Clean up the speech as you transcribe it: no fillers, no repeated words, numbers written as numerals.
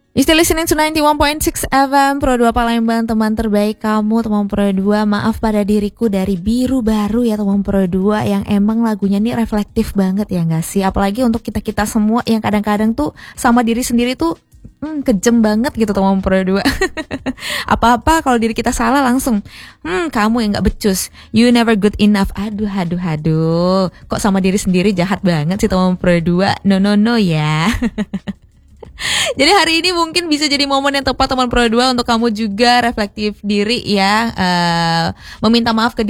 You still listening to 91.6 FM Pro 2 Palembang, teman terbaik kamu, teman Pro 2. Maaf pada diriku dari Biru Baru ya teman Pro 2, yang emang lagunya nih reflektif banget ya gak sih? Apalagi untuk kita-kita semua yang kadang-kadang tuh sama diri sendiri tuh kejem banget gitu teman Pro 2. Apa-apa kalau diri kita salah langsung kamu yang gak becus, you never good enough. Aduh, kok sama diri sendiri jahat banget sih teman Pro 2. No ya. Jadi hari ini mungkin bisa jadi momen yang tepat teman Pro 2 untuk kamu juga reflektif diri ya, meminta maaf ke